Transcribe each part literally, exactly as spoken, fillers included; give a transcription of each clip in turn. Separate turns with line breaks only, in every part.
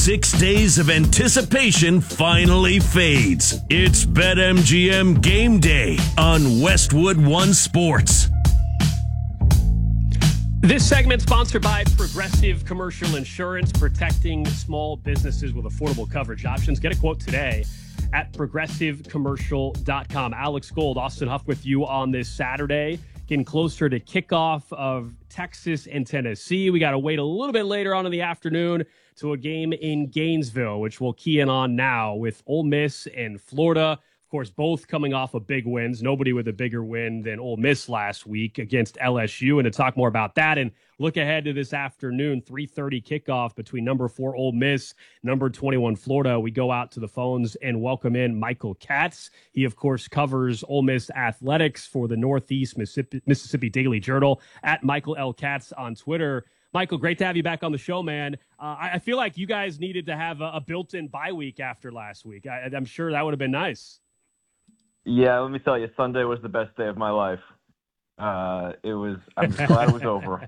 Six days of anticipation finally fades. It's BetMGM Game Day on Westwood One Sports.
This segment sponsored by Progressive Commercial Insurance, protecting small businesses with affordable coverage options. Get a quote today at progressive commercial dot com. Alex Gold, Austin Huff with you on this Saturday, getting closer to kickoff of Texas and Tennessee. We got to wait a little bit later on in the afternoon to a game in Gainesville, which we'll key in on now with Ole Miss and Florida. Of course, both coming off of big wins. Nobody with a bigger win than Ole Miss last week against L S U. And to talk more about that and look ahead to this afternoon, three thirty kickoff between number four Ole Miss, number twenty-one Florida, we go out to the phones and welcome in Michael Katz. He, of course, covers Ole Miss athletics for the Northeast Mississippi, Mississippi Daily Journal, at Michael L. Katz on Twitter. Michael, great to have you back on the show, man. Uh, I, I feel like you guys needed to have a, a built-in bye week after last week. I, I'm sure that would have been nice.
Yeah, let me tell you, Sunday was the best day of my life. Uh, it was. I'm just glad it was over.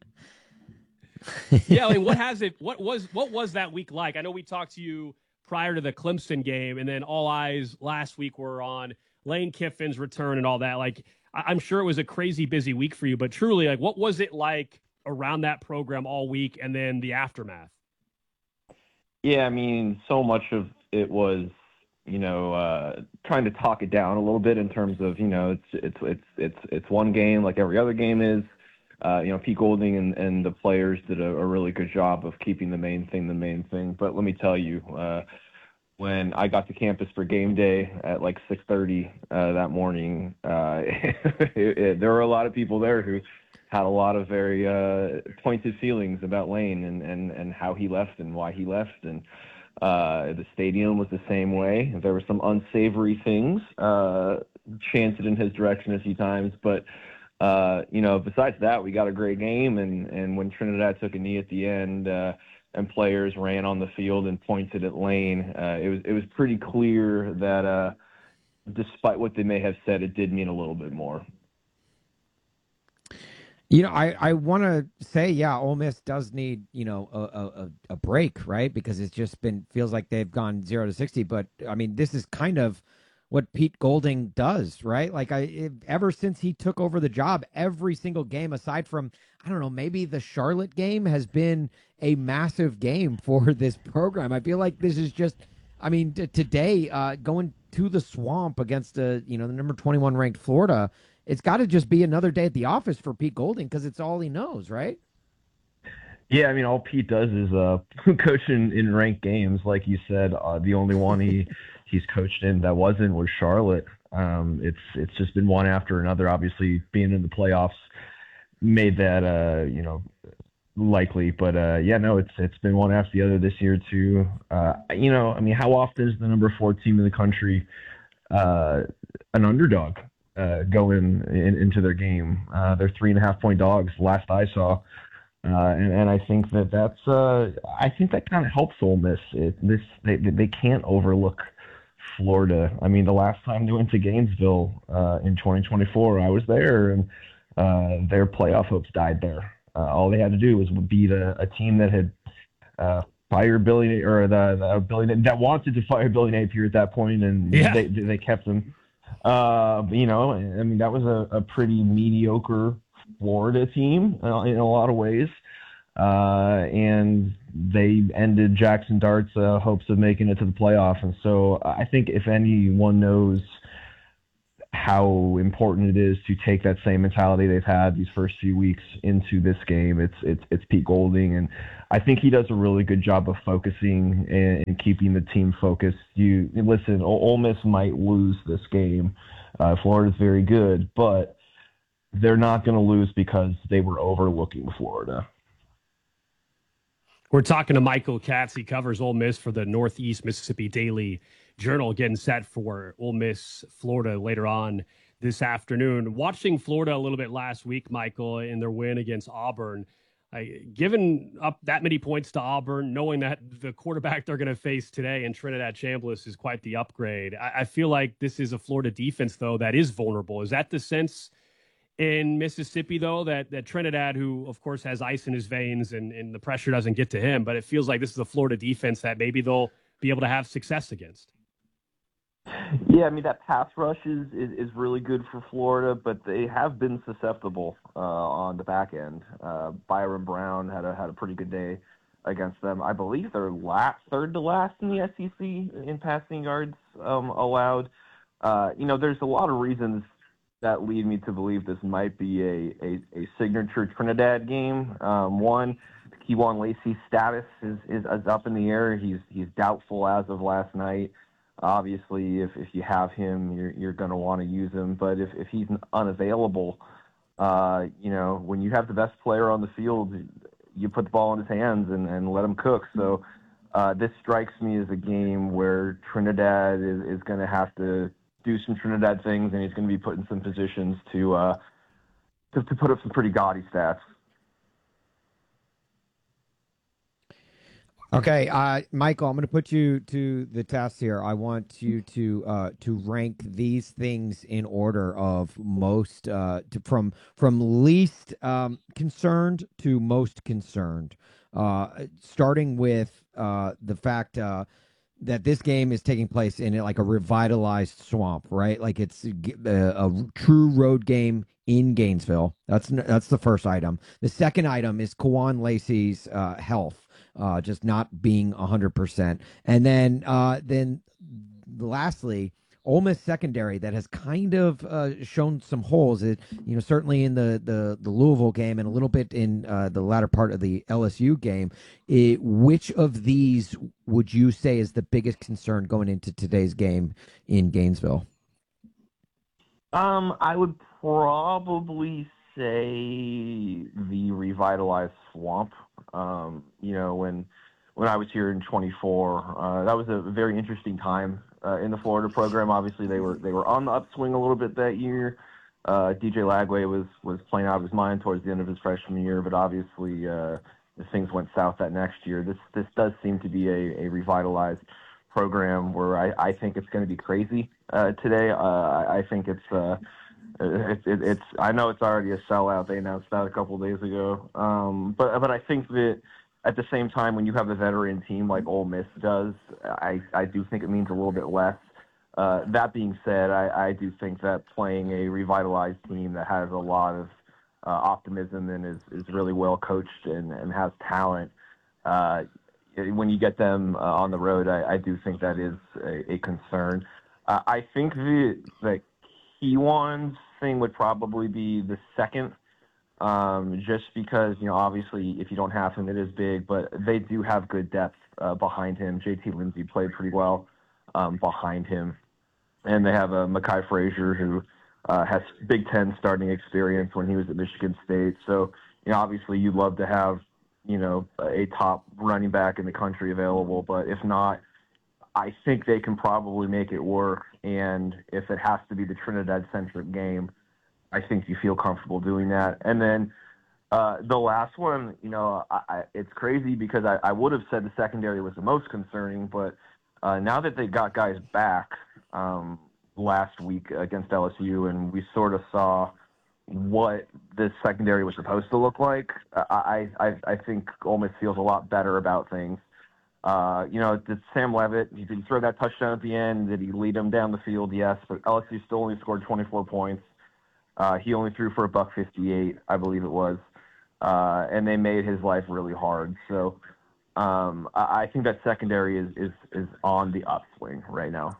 Yeah, I mean, what has it? What was what was that week like? I know we talked to you prior to the Clemson game, and then all eyes last week were on Lane Kiffin's return and all that. Like, I, I'm sure it was a crazy busy week for you, but truly, like, what was it like around that program all week, and then the aftermath?
Yeah, I mean, so much of it was, you know, uh, trying to talk it down a little bit in terms of, you know, it's it's it's it's it's one game like every other game is. Uh, you know, Pete Golding and, and the players did a, a really good job of keeping the main thing the main thing. But let me tell you, uh, when I got to campus for game day at like six thirty uh, that morning, uh, it, it, there were a lot of people there who had a lot of very uh, pointed feelings about Lane and, and, and how he left and why he left. And Uh, the stadium was the same way. There were some unsavory things uh, chanted in his direction a few times, but uh, you know, besides that, we got a great game. And, and when Trinidad took a knee at the end uh, and players ran on the field and pointed at Lane, uh, it was it was pretty clear that uh, despite what they may have said, it did mean a little bit more.
You know, I, I want to say, yeah, Ole Miss does need, you know, a, a, a break, right? Because it's just been, feels like they've gone zero to sixty. But, I mean, this is kind of what Pete Golding does, right? Like, I it, ever since he took over the job, every single game, aside from, I don't know, maybe the Charlotte game, has been a massive game for this program. I feel like this is just, I mean, t- today, uh, going to the Swamp against, the you know, the number twenty-one ranked Florida, it's got to just be another day at the office for Pete Golding because it's all he knows, right?
Yeah, I mean, all Pete does is uh, coach in, in ranked games, like you said. Uh, the only one he he's coached in that wasn't was Charlotte. Um, it's it's just been one after another. Obviously, being in the playoffs made that uh, you know likely, but uh, yeah, no, it's it's been one after the other this year too. Uh, you know, I mean, how often is the number four team in the country uh, an underdog? Uh, going in, into their game. Uh, they're three and a half point dogs last I saw. Uh, and, and I think that that's, uh, I think that kind of helps Ole Miss. It, this, they, they can't overlook Florida. I mean, the last time they went to Gainesville uh, in twenty twenty-four, I was there, and uh, their playoff hopes died there. Uh, all they had to do was beat a, a team that had uh, fired Billy, or the, the Billy, that wanted to fire Billy Napier at that point, and
yeah.
they, they kept him. Uh, you know, I mean, that was a, a pretty mediocre Florida team uh, in a lot of ways. Uh, and they ended Jackson Dart's uh, hopes of making it to the playoff. And so I think if anyone knows how important it is to take that same mentality they've had these first few weeks into this game, it's it's it's Pete Golding, and I think he does a really good job of focusing and, and keeping the team focused. You listen, Ole Miss might lose this game. Uh, Florida's very good, but they're not going to lose because they were overlooking Florida.
We're talking to Michael Katz. He covers Ole Miss for the Northeast Mississippi Daily Journal, getting set for Ole Miss, Florida later on this afternoon. Watching Florida a little bit last week, Michael, in their win against Auburn, I, giving up that many points to Auburn, knowing that the quarterback they're going to face today in Trinidad Chambliss is quite the upgrade. I, I feel like this is a Florida defense, though, that is vulnerable. Is that the sense in Mississippi, though, that, that Trinidad, who, of course, has ice in his veins and, and the pressure doesn't get to him, but it feels like this is a Florida defense that maybe they'll be able to have success against.
Yeah, I mean, that pass rush is, is, is really good for Florida, but they have been susceptible uh, on the back end. Uh, Byron Brown had a had a pretty good day against them. I believe they're last, third to last in the S E C in passing yards um, allowed. Uh, you know, there's a lot of reasons that lead me to believe this might be a, a, a signature Trinidad game. Um, one, Kewan Lacey's status is, is, is up in the air. He's he's doubtful as of last night. Obviously, if, if you have him, you're you're going to want to use him. But if, if he's unavailable, uh, you know, when you have the best player on the field, you put the ball in his hands and, and let him cook. So uh, this strikes me as a game where Trinidad is, is going to have to do some Trinidad things, and he's going to be put in some positions to, uh, to to put up some pretty gaudy stats.
Okay, uh, Michael, I'm going to put you to the test here. I want you to uh, to rank these things in order of most uh, to, from from least um, concerned to most concerned. Uh, starting with uh, the fact uh, that this game is taking place in like a revitalized swamp, right? Like it's a, a true road game in Gainesville. That's that's the first item. The second item is Kewan Lacey's uh, health. Uh, just not being one hundred percent. And then uh, then lastly, Ole Miss secondary that has kind of uh, shown some holes. It, you know, certainly in the, the, the Louisville game and a little bit in uh, the latter part of the L S U game. It, which of these would you say is the biggest concern going into today's game in Gainesville?
Um, I would probably say the revitalized swamp. Um, you know, when when I was here in twenty-four, uh, that was a very interesting time uh, in the Florida program. Obviously, they were they were on the upswing a little bit that year. Uh, D J Lagway was was playing out of his mind towards the end of his freshman year, but obviously, uh, as things went south that next year, this this does seem to be a, a revitalized program where I, I think it's going to be crazy uh, today. Uh, I, I think it's. Uh, It, it, it's. I know it's already a sellout. They announced that a couple of days ago. Um, but but I think that at the same time, when you have a veteran team like Ole Miss does, I, I do think it means a little bit less. Uh, that being said, I, I do think that playing a revitalized team that has a lot of uh, optimism and is, is really well coached and, and has talent, uh, when you get them uh, on the road, I, I do think that is a, a concern. Uh, I think that that Kewan's thing would probably be the second, um, just because, you know, obviously if you don't have him, it is big, but they do have good depth uh, behind him. J T Lindsey played pretty well um, behind him. And they have a uh, Mekhi Frazier who uh, has Big Ten starting experience when he was at Michigan State. So, you know, obviously you'd love to have, you know, a top running back in the country available, but if not, I think they can probably make it work. And if it has to be the Trinidad-centric game, I think you feel comfortable doing that. And then uh, the last one, you know, I, I, it's crazy because I, I would have said the secondary was the most concerning, but uh, now that they got guys back um, last week against L S U and we sort of saw what this secondary was supposed to look like, I, I, I think Ole Miss feels a lot better about things. Uh, you know, did Sam Levitt, did he throw that touchdown at the end? Did he lead them down the field? Yes, but L S U still only scored twenty-four points. Uh, he only threw for a buck fifty-eight, I believe it was, uh, and they made his life really hard. So um, I, I think that secondary is, is is on the upswing right now.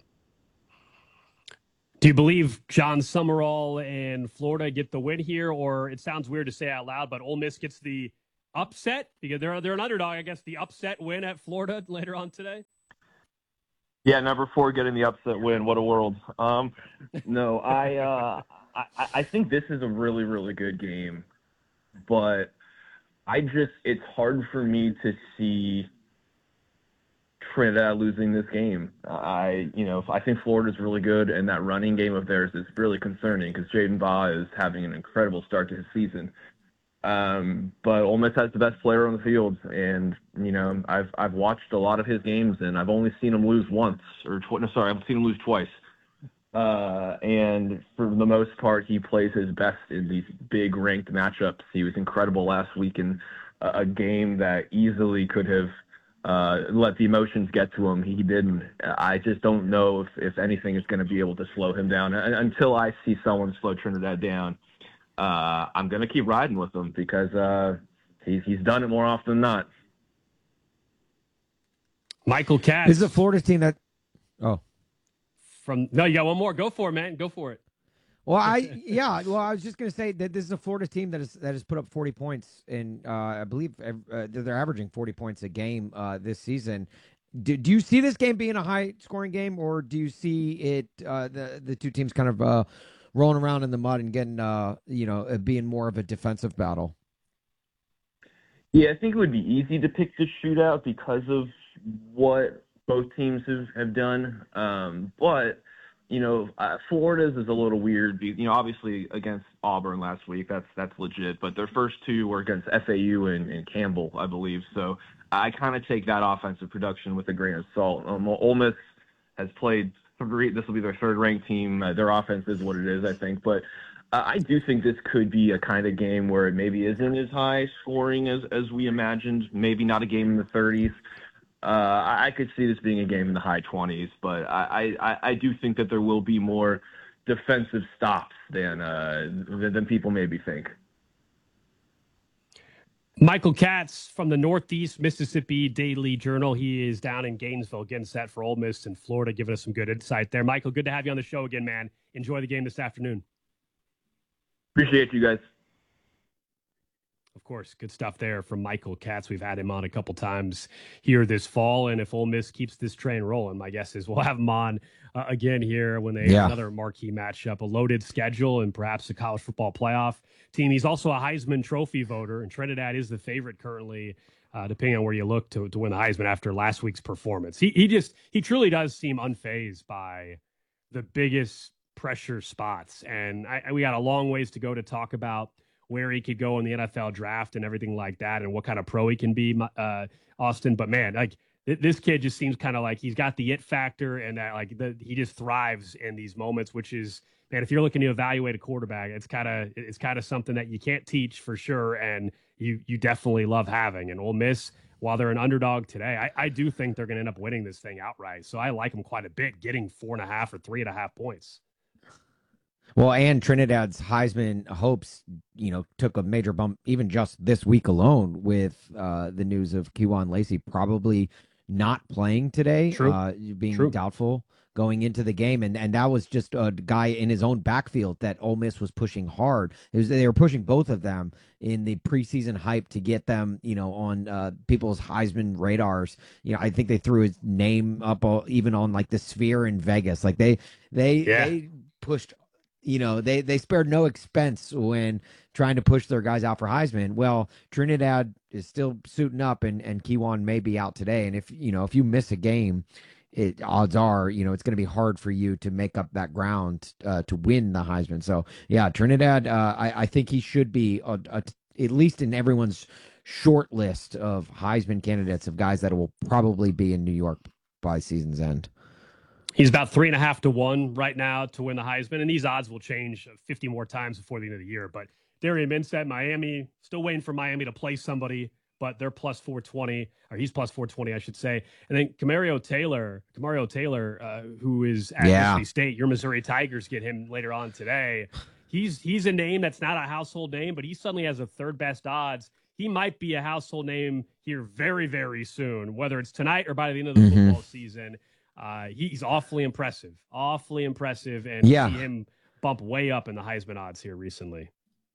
Do you believe John Summerall and Florida get the win here, or it sounds weird to say out loud, but Ole Miss gets the upset because they're they're an underdog? I guess the upset win at Florida later on today.
Yeah, number four getting the upset win. What a world. Um, no, I, uh, I I think this is a really really good game, but I just it's hard for me to see Trinidad losing this game. I you know I think Florida's really good, and that running game of theirs is really concerning because Jaden Baugh is having an incredible start to his season. Um, but Ole Miss has the best player on the field, and you know I've I've watched a lot of his games, and I've only seen him lose once or tw- no, sorry, I've seen him lose twice. Uh, and for the most part, he plays his best in these big ranked matchups. He was incredible last week in a, a game that easily could have uh, let the emotions get to him. He didn't. I just don't know if, if anything is going to be able to slow him down. And until I see someone slow Trinidad down, uh, I'm going to keep riding with him because uh, he's, he's done it more often than not.
Michael Katz.
This is a Florida team that – oh.
From no, you got one more. Go for it, man. Go for it.
Well, I yeah. Well, I was just going to say that this is a Florida team that is that has put up forty points, and uh, I believe uh, they're averaging forty points a game uh, this season. Do, do you see this game being a high-scoring game, or do you see it uh, the the two teams kind of uh, rolling around in the mud and getting uh, you know it being more of a defensive battle?
Yeah, I think it would be easy to pick the shootout because of what both teams have, have done. Um, but, you know, uh, Florida's is a little weird. You know, obviously against Auburn last week, that's that's legit. But their first two were against F A U and, and Campbell, I believe. So I kind of take that offensive production with a grain of salt. Um, Ole Miss has played three. This will be their third-ranked team. Uh, their offense is what it is, I think. But uh, I do think this could be a kind of game where it maybe isn't as high scoring as, as we imagined. Maybe not a game in the thirties. Uh, I could see this being a game in the high twenties, but I, I, I do think that there will be more defensive stops than uh, than people maybe think.
Michael Katz from the Northeast Mississippi Daily Journal. He is down in Gainesville getting set for Ole Miss in Florida, giving us some good insight there. Michael, good to have you on the show again, man. Enjoy the game this afternoon.
Appreciate you guys.
Of course, good stuff there from Michael Katz. We've had him on a couple times here this fall, and if Ole Miss keeps this train rolling, my guess is we'll have him on uh, again here when they
yeah.
have another marquee matchup, a loaded schedule, and perhaps a college football playoff team. He's also a Heisman Trophy voter, and Trinidad is the favorite currently, uh, depending on where you look, to, to win the Heisman after last week's performance. He he just he truly does seem unfazed by the biggest pressure spots, and I, we got a long ways to go to talk about where he could go in the N F L draft and everything like that, and what kind of pro he can be, uh, Austin. But man, like th- this kid just seems kind of like he's got the it factor, and that like the, he just thrives in these moments. Which is, man, if you're looking to evaluate a quarterback, it's kind of it's kind of something that you can't teach for sure, and you you definitely love having. And Ole Miss, while they're an underdog today, I, I do think they're going to end up winning this thing outright. So I like them quite a bit, getting four and a half or three and a half points.
Well, and Trinidad's Heisman hopes, you know, took a major bump even just this week alone with uh, the news of Kewan Lacey probably not playing today,
True.
Uh, being
True.
doubtful going into the game. And, and that was just a guy in his own backfield that Ole Miss was pushing hard. It was, they were pushing both of them in the preseason hype to get them, you know, on uh, people's Heisman radars. You know, I think they threw his name up all, even on like the Sphere in Vegas. Like they, they,
Yeah.
they pushed. You know, they, they spared no expense when trying to push their guys out for Heisman. Well, Trinidad is still suiting up, and, and Kewan may be out today. And if, you know, if you miss a game, it, odds are, you know, it's going to be hard for you to make up that ground uh, to win the Heisman. So, yeah, Trinidad, uh, I, I think he should be a, a, at least in everyone's short list of Heisman candidates of guys that will probably be in New York by season's end.
He's about three and a half to one right now to win the Heisman, and these odds will change fifty more times before the end of the year. But Darian Mintz at Miami, still waiting for Miami to play somebody, but they're plus four twenty, or he's plus four twenty, I should say. And then Camario Taylor, Camario Taylor, uh, who is at
yeah.
Mississippi State. Your Missouri Tigers get him later on today. He's he's a name that's not a household name, but he suddenly has a third best odds. He might be a household name here very, very soon, whether it's tonight or by the end of the mm-hmm. football season. Uh, he's awfully impressive, awfully impressive, and
yeah.
see him bump way up in the Heisman odds here recently.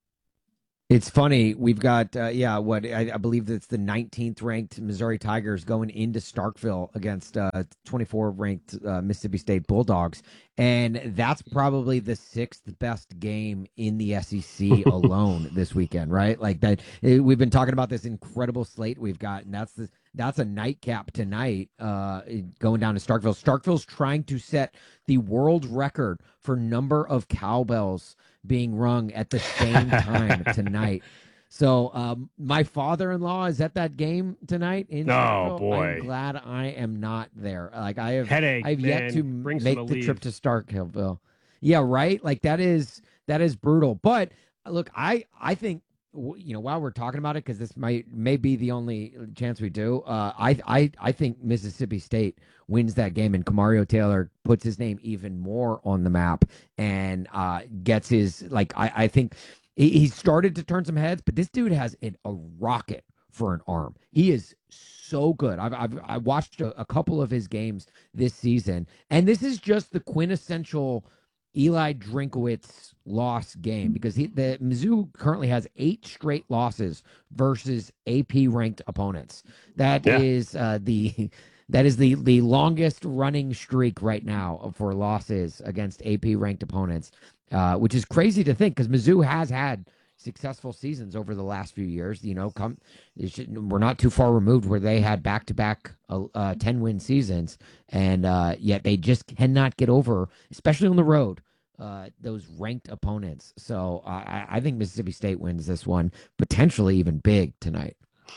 It's funny. We've got, uh, yeah, what I, I believe that's the nineteenth ranked Missouri Tigers going into Starkville against uh, twenty-four ranked uh, Mississippi State Bulldogs. And that's probably the sixth best game in the S E C alone this weekend, right? Like that. It, we've been talking about this incredible slate we've got, and that's the, that's a nightcap tonight uh, going down to Starkville. Starkville's trying to set the world record for number of cowbells being rung at the same time tonight. So um, my father-in-law is at that game tonight. In
oh boy!
I'm glad I am not there. Like I have,
headache.
I've
man.
yet to
Bring
make the
leave.
trip to Starkville. Yeah, right. Like that is that is brutal. But look, I I think you know while we're talking about it, because this might may be the only chance we do. Uh, I I I think Mississippi State wins that game, and Kamario Taylor puts his name even more on the map and uh, gets his like. I I think he, he started to turn some heads, but this dude has an, a rocket for an arm. He is so good. I've I've I watched a, a couple of his games this season, and this is just the quintessential Eli Drinkwitz loss game, because he, the Mizzou currently has eight straight losses versus A P ranked opponents. That yeah. is uh, the that is the the longest running streak right now for losses against A P ranked opponents, uh, which is crazy to think because Mizzou has had successful seasons over the last few years. You know, come we're not too far removed where they had back to back ten win seasons, and uh, yet they just cannot get over, especially on the road, uh, those ranked opponents. So uh, I, I think Mississippi State wins this one, potentially even big tonight.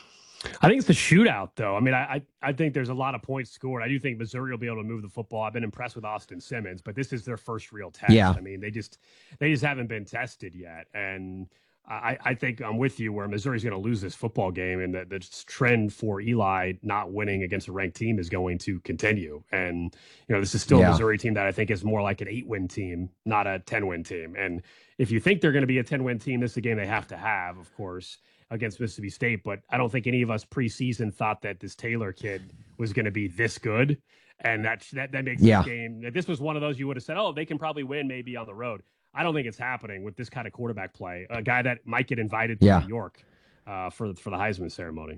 I think it's the shootout, though. I mean, I, I I think there's a lot of points scored. I do think Missouri will be able to move the football. I've been impressed with Austin Simmons, but this is their first real test.
Yeah.
I mean, they just they just haven't been tested yet, and I, I think I'm with you where Missouri's going to lose this football game, and the, the trend for Eli not winning against a ranked team is going to continue. And, you know, this is still yeah. a Missouri team that I think is more like an eight-win team, not a ten-win team. And if you think they're going to be a ten-win team, this is a game they have to have, of course, against Mississippi State. But I don't think any of us preseason thought that this Taylor kid was going to be this good. And that, that, that makes yeah. this game – this was one of those you would have said, oh, they can probably win maybe on the road. I don't think it's happening with this kind of quarterback play. A guy that might get invited to yeah. New York uh, for for the Heisman ceremony.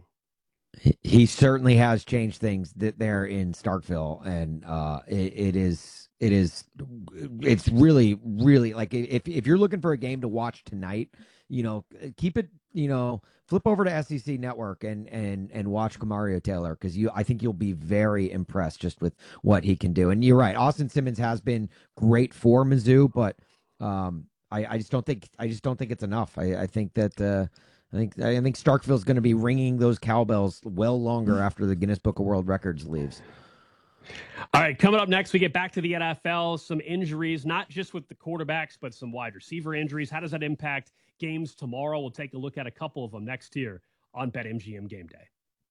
He certainly has changed things th- there in Starkville, and uh, it, it is it is it's really really like if if you're looking for a game to watch tonight, you know, keep it you know flip over to S E C Network and and and watch Kamario Taylor, because you I think you'll be very impressed just with what he can do. And you're right, Austin Simmons has been great for Mizzou, but Um, I, I just don't think I just don't think it's enough. I, I think that uh, I think I think Starkville's going to be ringing those cowbells well longer after the Guinness Book of World Records leaves.
All right, coming up next, we get back to the N F L. Some injuries, not just with the quarterbacks, but some wide receiver injuries. How does that impact games tomorrow? We'll take a look at a couple of them next here on BetMGM Game Day.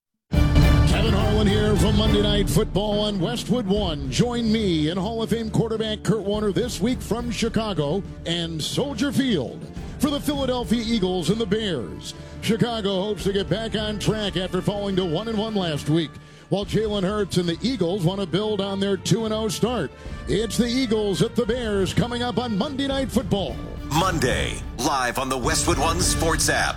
Kevin Harlan here from Monday Night Football on Westwood One. Join me and Hall of Fame quarterback Kurt Warner this week from Chicago and Soldier Field for the Philadelphia Eagles and the Bears. Chicago hopes to get back on track after falling to one and one last week, while Jalen Hurts and the Eagles want to build on their two and oh start. It's the Eagles at the Bears coming up on Monday Night Football.
Monday, live on the Westwood One Sports app.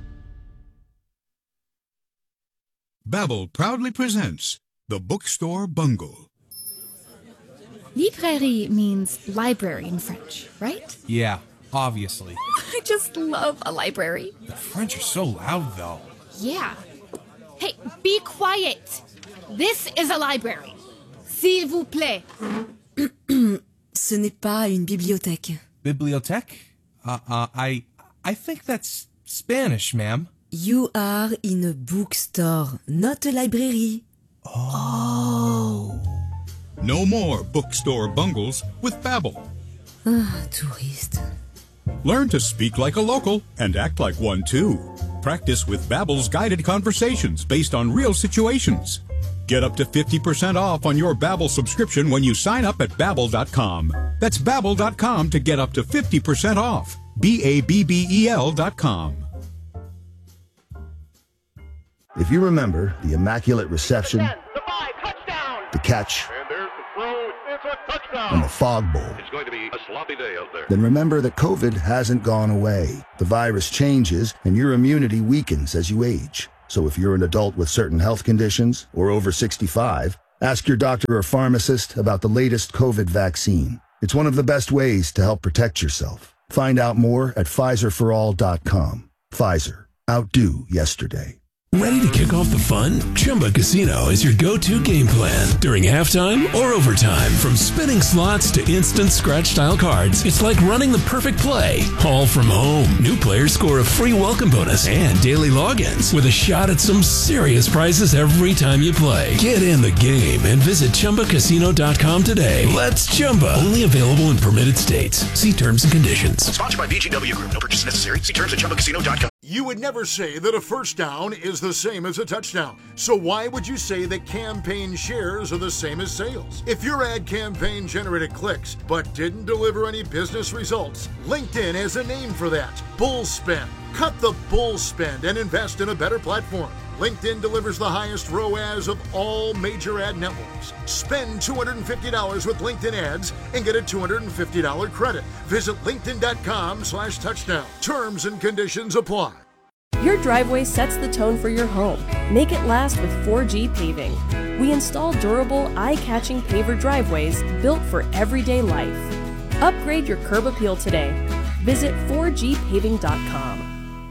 Babbel proudly presents The Bookstore Bungle.
Librairie means library in French, right?
Yeah, obviously.
I just love a library.
The French are so loud, though.
Yeah. Hey, be quiet. This is a library. S'il vous plaît.
Ce n'est pas une bibliothèque.
Bibliothèque? Uh, uh, I, I think that's Spanish, ma'am.
You are in a bookstore, not a library.
Oh. No more bookstore bungles with Babbel.
Ah, touriste.
Learn to speak like a local and act like one too. Practice with Babbel's guided conversations based on real situations. Get up to fifty percent off on your Babbel subscription when you sign up at Babbel dot com. That's Babbel dot com to get up to fifty percent off. B A B B E L dot com.
If you remember the immaculate reception,
the five, touchdown.
the catch,
and there's the throw, it's a touchdown.
and the fog bowl,
it's going to be a sloppy day out there.
Then remember that COVID hasn't gone away. The virus changes, and your immunity weakens as you age. So if you're an adult with certain health conditions or over sixty-five, ask your doctor or pharmacist about the latest COVID vaccine. It's one of the best ways to help protect yourself. Find out more at Pfizer for all dot com. Pfizer. Outdo yesterday.
Ready to kick off the fun? Chumba Casino is your go-to game plan. During halftime or overtime, from spinning slots to instant scratch-style cards, it's like running the perfect play, all from home. New players score a free welcome bonus and daily logins with a shot at some serious prizes every time you play. Get in the game and visit Chumba Casino dot com today. Let's Chumba. Only available in permitted states. See terms and conditions.
Sponsored by V G W Group. No purchase necessary. See terms at Chumba Casino dot com.
You would never say that a first down is the same as a touchdown. So why would you say that campaign shares are the same as sales? If your ad campaign generated clicks but didn't deliver any business results, LinkedIn has a name for that. Bull spend. Cut the bull spend and invest in a better platform. LinkedIn delivers the highest R O A S of all major ad networks. Spend two hundred fifty dollars with LinkedIn ads and get a two hundred fifty dollars credit. Visit linkedin.com slash touchdown. Terms and conditions apply.
Your driveway sets the tone for your home. Make it last with four G Paving. We install durable, eye-catching paver driveways built for everyday life. Upgrade your curb appeal today. Visit four G paving dot com.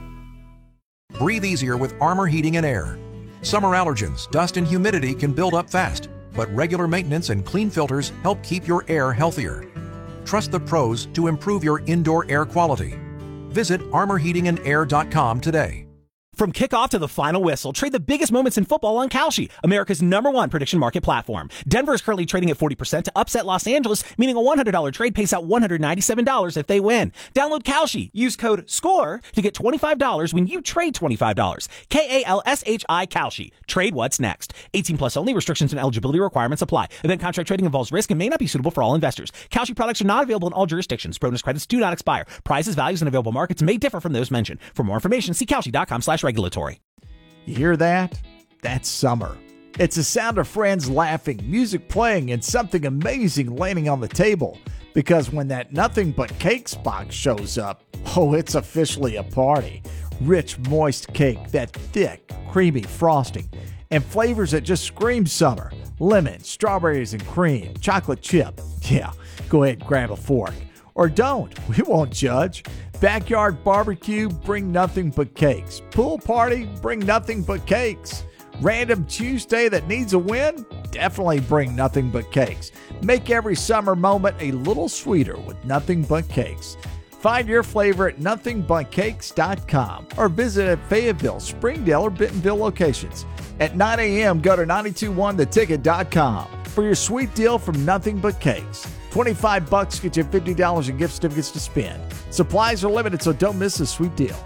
Breathe easier with Armor Heating and Air. Summer allergens, dust, and humidity can build up fast, but regular maintenance and clean filters help keep your air healthier. Trust the pros to improve your indoor air quality. Visit armor heating and air dot com today.
From kickoff to the final whistle, trade the biggest moments in football on Kalshi, America's number one prediction market platform. Denver is currently trading at forty percent to upset Los Angeles, meaning a one hundred dollars trade pays out one hundred ninety-seven dollars if they win. Download Kalshi. Use code SCORE to get twenty-five dollars when you trade twenty-five dollars. K A L S H I Kalshi. Trade what's next. eighteen plus only. Restrictions and eligibility requirements apply. Event contract trading involves risk and may not be suitable for all investors. Kalshi products are not available in all jurisdictions. Bonus credits do not expire. Prices, values, and available markets may differ from those mentioned. For more information, see Kalshi.com slash regulatory.
You hear that? That's summer. It's the sound of friends laughing, music playing, and something amazing landing on the table. Because when that Nothing But Cakes box shows up, oh, it's officially a party. Rich, moist cake, that thick, creamy frosting, and flavors that just scream summer. Lemon, strawberries and cream, chocolate chip. Yeah, go ahead and grab a fork. Or don't, we won't judge. Backyard barbecue, bring nothing but cakes. Pool party, bring nothing but cakes. Random Tuesday that needs a win? Definitely bring nothing but cakes. Make every summer moment a little sweeter with nothing but cakes. Find your flavor at nothing but cakes dot com or visit at Fayetteville, Springdale, or Bentonville locations. At nine a.m., go to nine two one the ticket dot com for your sweet deal from Nothing But Cakes. twenty-five bucks get you fifty dollars in gift certificates to spend. Supplies are limited, so don't miss this sweet deal.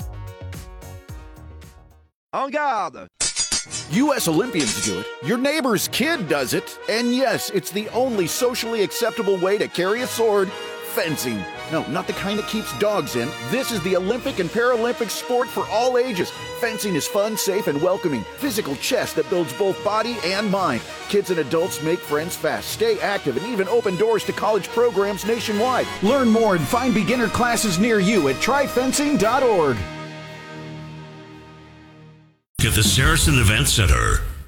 En garde! U S Olympians do it, your neighbor's kid does it, and yes, it's the only socially acceptable way to carry a sword: fencing. No, not the kind that keeps dogs in. This is the Olympic and Paralympic sport for all ages. Fencing is fun, safe, and welcoming. Physical chess that builds both body and mind. Kids and adults make friends fast, stay active, and even open doors to college programs nationwide. Learn more and find beginner classes near you at try fencing dot org.
At the Saracen Event Center,